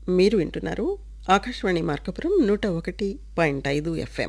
మీరు వింటున్నారు ఆకాశవాణి మార్కపురం 101.5 ఎఫ్ఎం.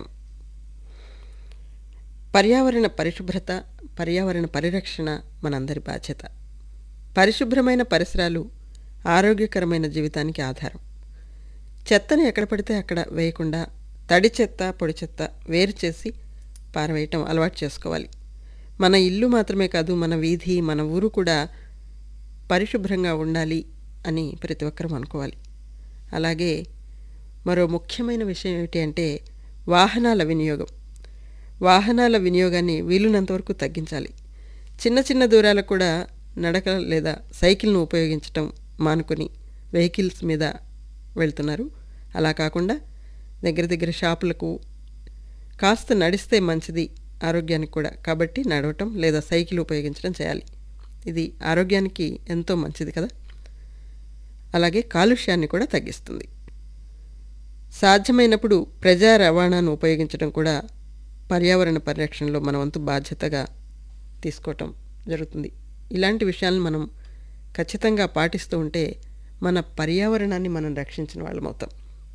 పర్యావరణ పరిశుభ్రత, పర్యావరణ పరిరక్షణ మనందరి బాధ్యత. పరిశుభ్రమైన పరిసరాలు ఆరోగ్యకరమైన జీవితానికి ఆధారం. చెత్తను ఎక్కడ పడితే అక్కడ వేయకుండా తడి చెత్త, పొడి చెత్త వేరు చేసి పారవేయటం అలవాటు చేసుకోవాలి. మన ఇల్లు మాత్రమే కాదు, మన వీధి, మన ఊరు కూడా పరిశుభ్రంగా ఉండాలి అని ప్రతి ఒక్కరూ అనుకోవాలి. అలాగే మరో ముఖ్యమైన విషయం ఏమిటి అంటే వాహనాల వినియోగం. వాహనాల వినియోగాన్ని వీలున్నంతవరకు తగ్గించాలి. చిన్న చిన్న దూరాలకు కూడా నడక లేదా సైకిల్ను ఉపయోగించటం మానుకొని వెహికల్స్ మీద వెళ్తున్నారు. అలా కాకుండా దగ్గర షాపులకు కాస్త నడిస్తే మంచిది ఆరోగ్యానికి కూడా, కాబట్టి నడవటం లేదా సైకిల్ ఉపయోగించడం చేయాలి. ఇది ఆరోగ్యానికి ఎంతో మంచిది కదా. అలాగే కాలుష్యాన్ని కూడా తగ్గిస్తుంది. సాధ్యమైనప్పుడు ప్రజా రవాణాను ఉపయోగించడం కూడా పర్యావరణ పరిరక్షణలో మన వంతు బాధ్యతగా తీసుకోవటం జరుగుతుంది. ఇలాంటి విషయాలను మనం ఖచ్చితంగా పాటిస్తూ ఉంటే మన పర్యావరణాన్ని మనం రక్షించిన వాళ్ళం అవుతాం.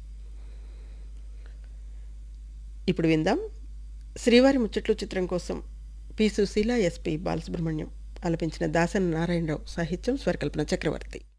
ఇప్పుడు విందాం శ్రీవారి ముచ్చట్లు చిత్రం కోసం పి. సుశీల, ఎస్పి బాలసుబ్రహ్మణ్యం ఆలపించిన దాసరి నారాయణరావు సాహిత్యం, స్వరకల్పన చక్రవర్తి.